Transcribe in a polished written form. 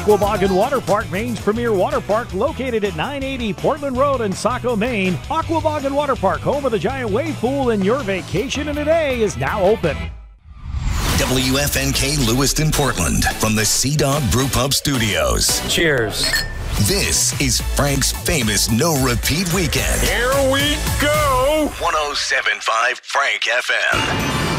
Aquaboggan Water Park, Maine's premier water park, located at 980 Portland Road in Saco, Maine. Aquaboggan Water Park, home of the giant wave pool, and your vacation in a day is now open. WFNK Lewiston, Portland, from the Sea Dog Brew Pub Studios. Cheers. This is Frank's famous No Repeat Weekend. Here we go. 107.5 Frank FM.